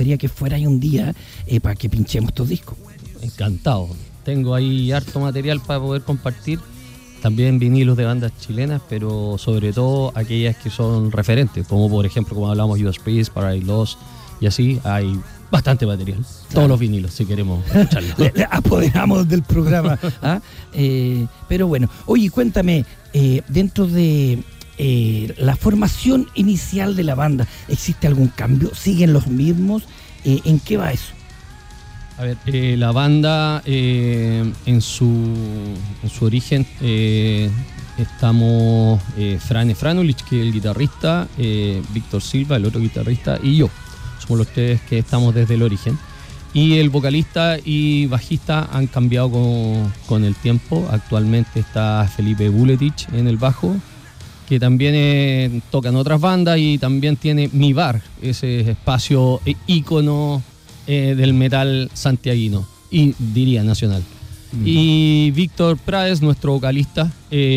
gustaría que fuera ahí un día para que pinchemos estos discos. Encantado. Tengo ahí harto material para poder compartir. También vinilos de bandas chilenas, pero sobre todo aquellas que son referentes, como por ejemplo, como hablamos, Judas Priest, Paradise Lost, y así hay bastante material. Claro. Todos los vinilos, si queremos escucharlo. Le apoderamos del programa. Pero bueno, oye, cuéntame, dentro de la formación inicial de la banda, ¿existe algún cambio? ¿Siguen los mismos? ¿En qué va eso? A ver, la banda en su origen estamos Frane Franulich, que es el guitarrista, Víctor Silva, el otro guitarrista, y yo. Somos los tres que estamos desde el origen. Y el vocalista y bajista han cambiado con el tiempo. Actualmente está Felipe Buletich en el bajo, que también toca en otras bandas y también tiene Mi Bar, ese espacio ícono del metal santiaguino y diría nacional. Y Víctor Prades, nuestro vocalista,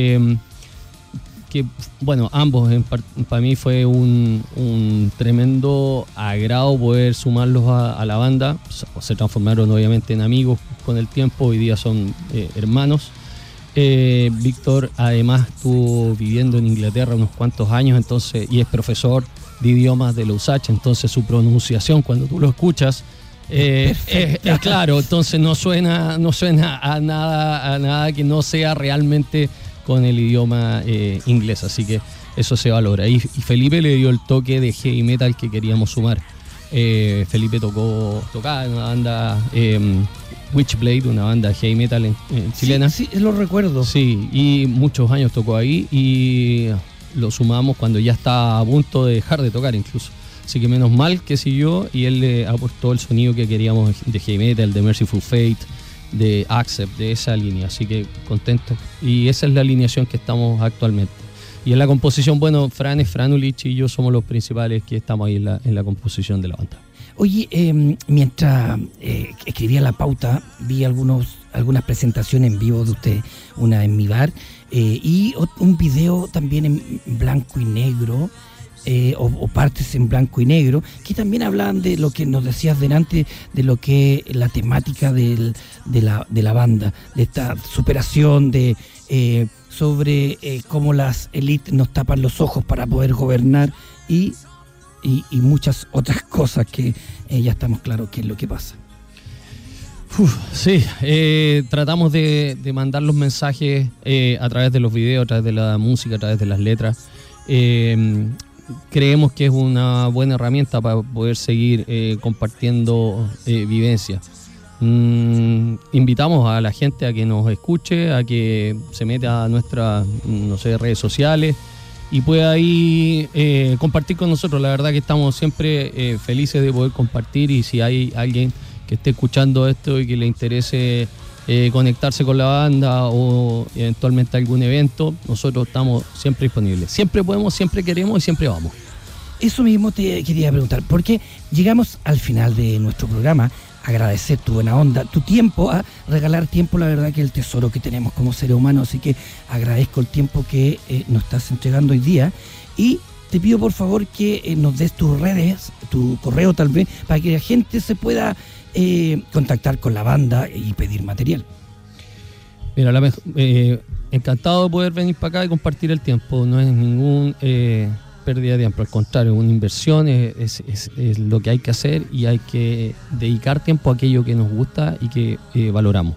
que bueno, ambos para mí fue un tremendo agrado poder sumarlos a la banda. Se transformaron obviamente en amigos con el tiempo, hoy día son hermanos. Víctor además estuvo viviendo en Inglaterra unos cuantos años, entonces, y es profesor de idiomas de la USACH, entonces su pronunciación cuando tú lo escuchas es claro, entonces no suena a nada que no sea realmente con el idioma inglés, así que eso se valora. Y Felipe le dio el toque de heavy metal que queríamos sumar. Felipe tocaba en una banda Witchblade, una banda heavy metal chilena. Sí, lo recuerdo. Sí, y muchos años tocó ahí y lo sumamos cuando ya estaba a punto de dejar de tocar incluso. Así que menos mal que siguió y él le aportó el sonido que queríamos de heavy metal, de Merciful Fate, de Accept, de esa línea. Así que contento. Y esa es la alineación que estamos actualmente. Y en la composición, bueno, Franulich y yo somos los principales que estamos ahí en la composición de la banda. Oye, mientras escribía la pauta, vi algunas presentaciones en vivo de usted, una en Mi Bar, y un video también en blanco y negro, o partes en blanco y negro, que también hablaban de lo que nos decías delante, de lo que es la temática de la banda, de esta superación, sobre cómo las élites nos tapan los ojos para poder gobernar y muchas otras cosas que ya estamos claros qué es lo que pasa. Sí, tratamos de mandar los mensajes a través de los videos, a través de la música, a través de las letras. Creemos que es una buena herramienta para poder seguir compartiendo vivencias. Invitamos a la gente a que nos escuche, a que se meta a nuestras redes sociales y pueda ahí compartir con nosotros. La verdad que estamos siempre felices de poder compartir, y si hay alguien que esté escuchando esto y que le interese conectarse con la banda o eventualmente algún evento, nosotros estamos siempre disponibles. Siempre podemos, siempre queremos y siempre vamos. Eso mismo te quería preguntar, porque llegamos al final de nuestro programa. Agradecer tu buena onda, tu tiempo, a regalar tiempo, la verdad que es el tesoro que tenemos como seres humanos, así que agradezco el tiempo que nos estás entregando hoy día, y te pido por favor que nos des tus redes, tu correo tal vez, para que la gente se pueda contactar con la banda y pedir material. Mira, encantado de poder venir para acá y compartir el tiempo, no es ningún pérdida de tiempo, al contrario, una inversión, es lo que hay que hacer, y hay que dedicar tiempo a aquello que nos gusta y que valoramos.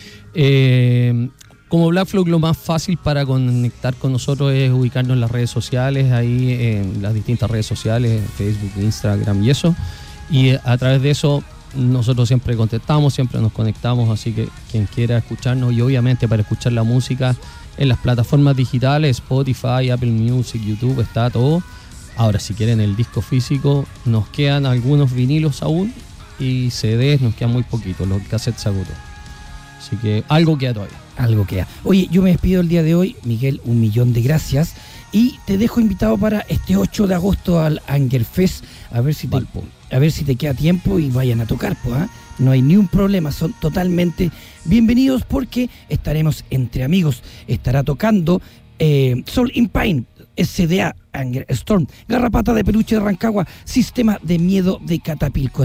Como Black Flag, lo más fácil para conectar con nosotros es ubicarnos en las redes sociales, ahí en las distintas redes sociales, Facebook, Instagram y eso, y a través de eso nosotros siempre contestamos, siempre nos conectamos, así que quien quiera escucharnos, y obviamente para escuchar la música en las plataformas digitales, Spotify, Apple Music, YouTube, está todo. Ahora, si quieren el disco físico, nos quedan algunos vinilos aún, y CDs nos quedan muy poquitos, los cassettes se agotó. Así que algo queda todavía. Algo queda. Oye, yo me despido el día de hoy, Miguel, 1.000.000 de gracias, y te dejo invitado para este 8 de agosto al Angerfest, a ver si te queda tiempo y vayan a tocar, pues, ¿eh? No hay ni un problema, son totalmente bienvenidos porque estaremos entre amigos. Estará tocando Soul in Pain, SDA, Anger Storm, Garrapata de Peluche de Rancagua, Sistema de Miedo de Catapilco.